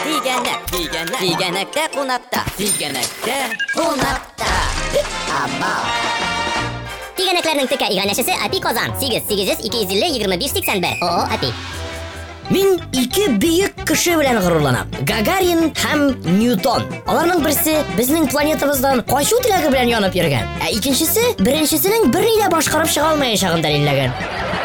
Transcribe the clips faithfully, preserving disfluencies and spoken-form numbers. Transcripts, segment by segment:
Тигәнәк, тигәнәк, тигәнәктә кунакта, тигәнәктә кунакта. Ама. Тигәнәкләрнең текә иганәчесе Апи Казан. сигез сигез йөз ике йөз илле егерме биш сиксән бер. ООО Апи. Мин ике бөек кеше белән горурланам. Гагарин һәм Ньютон. Аларның берсе безнең планетабыздан качу теләге белән янып йөргән. Ә икенчесе беренчесенең берни дә башкарып чыга алмаячагын дәлилләгән.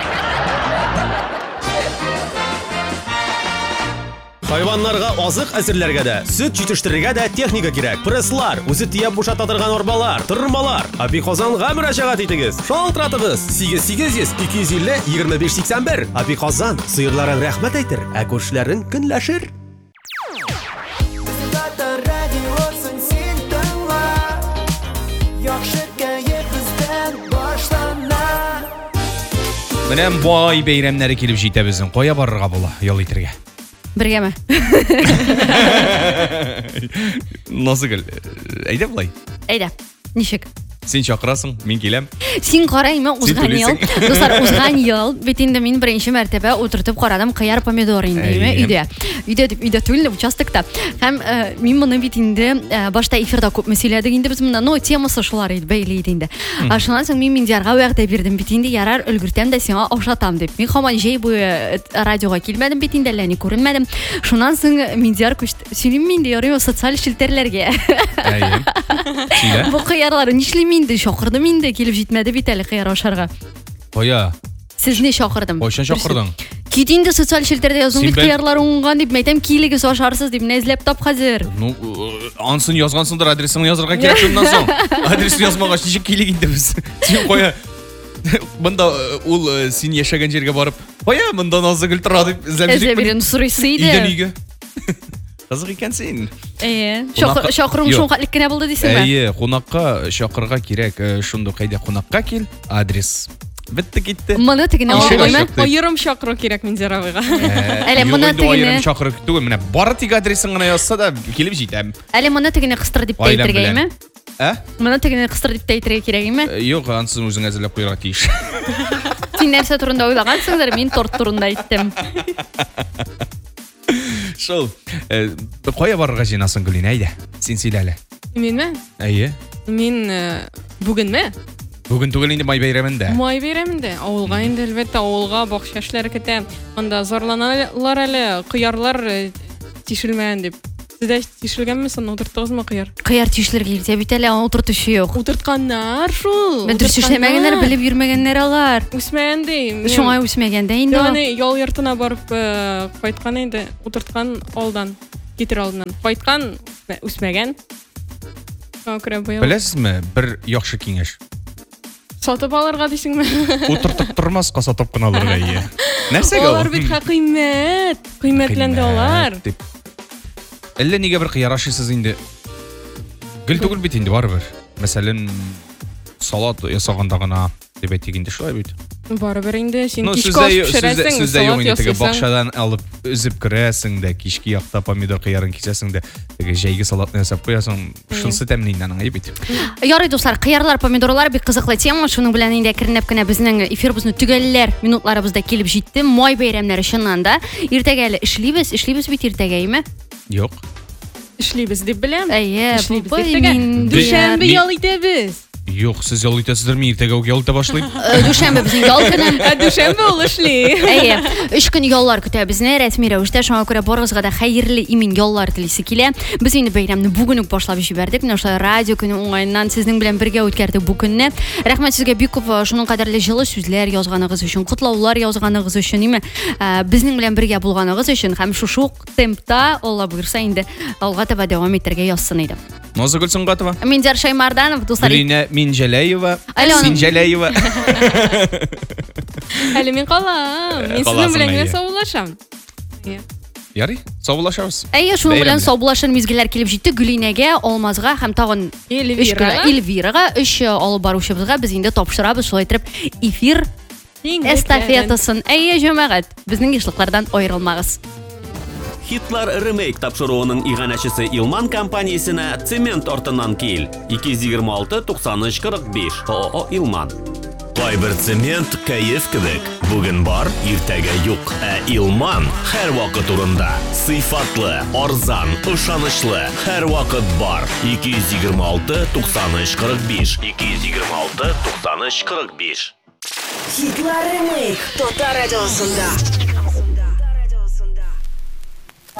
Хайваннарга азык әзерләргә дә, сөт җитештерергә дә техника кирәк. Пресслар, үзе тияп бушата торган арбалар, тырмалар. Апи Казанга мөрәҗәгать итегез. Шалтыратыгыз сигез сигез йөз ике йөз илле егерме биш сиксән бер. Апи Казан сыерларын рәхмәт әйтер, ә күршләрен көнләшер. Менә бай бәйрәмнәре килеп җитә безнең. Кая барырга була ял итәргә? Бергәме? Назыгөл, әйдә булай. Әйдә. Ничек? Син чакырасың, мин киләм. Син карайма узган ел. Дуслар, узган ел бит инде мин беренче мәртәбә утыртып карадым кыяр помидор инде өйдә. Өйдә дип өйдә түгел, участокта. Һәм мин моны бит инде башта эфирда күп сөйләдек инде без монда, но темасы шулар иде, бәйле иде инде. Шуннан соң мин Миндиярга вәгъдә бирдем бит инде ярар өлгертәм дә сиңа ашатам дип. Мин һаман җәй буе радиога килмәдем бит инде, ләни күренмәдем. Шуннан соң Миндияр күчте. Сөйлим мин дә ярыйм социаль челтәрләргә. Әйе. Сөйлә. Бу кыярлар нишлим инде чакырдым инде килеп җитмәде бит әле кыяр ашарга. Кая? Сезне чакырдым. Кайчан чакырдың? Кит инде социаль челтәрдә язган бит кыярлар уңган дип мәйтәм, килегез ашарсыз дип нәзләп тап хәзер. Ну, ансын язгансыңдыр, адресын язырга кирәк шуннан соң. Адресын язмагач ничек килек инде без? Син кая? Монда ул син яшәгән җиргә барып, кая монда Назыгөл тора дип эзләп Эзләп бирен сорыйсы иде. Идән өйгә. Кызык икән син. Әйе, чакырым шуңкатлык кенә булды дисеңме? Әйе, кунакка чакырга кирәк. Шундый кайда кунакка кил, адрес. Битте китте. Моны тегене алгаймы? Аерым чакыру кирәк Миндияр абыйга. Әле моны тегене аерым чакыру түгел, менә бары тик адресын гына язса да килеп җитәм. Әле моны тегене кыстыр дип әйтергәме? Ә? Моны тегене кыстыр дип әйтергә кирәкме? Юк, ансын үзең әзерләп куярга тиеш. Син нәрсә турында уйлагансыңдыр, мин торт турында әйттем. Шул. Кая барырга җыенасың Гөлин, әйдә. Син сөйлә әле. Минме? Әйе. Мин бүгенме? Бүген түгел инде май бәйрәмендә. Май бәйрәмендә. Авылга инде әлбәттә, авылга бакча эшләре көтә. Анда зарланалар әле, кыярлар тишелмәгән дип. Сез тишелгәнме соң, утырттыгызмы кыяр? Кыяр тишелергә кирсә бит әле утыртучы юк. Утыртканнар шул. Мен дөрес эшләмәгәннәр, белеп йөрмәгәннәр алар. Үсмәгән ди. Шуңа үсмәгәндә инде. Яни ял йортына барып кайткан инде, утырткан алдан, китер алдыннан. Кайткан үсмәгән. Беләсезме, бер яхшы киңәш. Сатып алырга дисеңме? Утыртып тормаска сатып кына алырга ие. Нәрсәгә ул? Алар бит кыйммәт. Кыйммәтләнде алар. Әллә нигә бер кыяр ашыйсыз инде? Гөл түгел бит инде барыбер. Мәсәлән, салат ясаганда гына дип әйтик инде шулай бит. Барыбер инде син кичкә пешерәсең, салат ясыйсың. Бакчадан алып үзеп керәсең дә, кички якта помидор кыярын кисәсең дә, теге җәйге салатны ясап куясың. Шунысы тәмле инде аның бит. Ярый дуслар, кыярлар, помидорлар бик кызыклы тема. Шуның белән инде кернәп кенә безнең эфирыбызны төгәлләр минутларыбызда килеп җитте. Май бәйрәмнәре чыннан да. Иртәгә әле эшлибез, эшлибез бит иртәгәме? Юк. Эшлибез дип беләм. Әйе, мин дүшәмбе ял итәбез. Юк, сез ял итәсездерме, иртәгә үк ял итә башлыйм. Дүшәмбе безнең ял көне. Дүшәмбе ул эшли. Әйе, өч көн яллар көтә безне рәсми рәвештә. Шуңа күрә барыгызга да хәерле имин яллар телисе килә. Без инде бәйрәмне бүген үк башлап җибәрдек. Менә шулай радио көне уңайыннан сезнең белән бергә үткәрдек бу көнне. Рәхмәт сезгә бик күп шуның кадәрле җылы сүзләр язганыгыз өчен, котлаулар язганыгыз өчен, ниме? Безнең белән бергә булганыгыз өчен һәм шушы темпта, Алла буйрса инде алга таба дәвам итәргә язсын иде. Назыгөл Сөнгатова. Миндияр Шаймарданов, дуслар. Гөлинә Минҗәләева. Алена Минҗәләева. Әле мин калам. Мин сезнең белән генә саулашам. Ярый, саулашабыз. Әйе, шуның белән саулашыр мизгелләр килеп җитте. Гөлинәгә, Алмазга һәм тагын Эльвирага, өч алып баручыбызга без инде тапшырабыз. Шулай итеп, эфир эстафетасын. Әйе, җәмәгать, безнең яшьлекләрдән аерылмагыз. Хитлар ремейк тапшыруының иганәчесе Илман компаниясенә цемент артыннан кил. ике йөз егерме алты туксан өч кырык биш. ООО Илман. Кайбер цемент кәеф кебек. Бүген бар, иртәгә юк. Ә Илман һәрвакыт урында. Сыйфатлы, арзан, ышанычлы, һәрвакыт бар. ике йөз егерме алты туксан өч кырык биш. ике йөз егерме алты туксан өч кырык биш. Хитларымый Тота радиосында.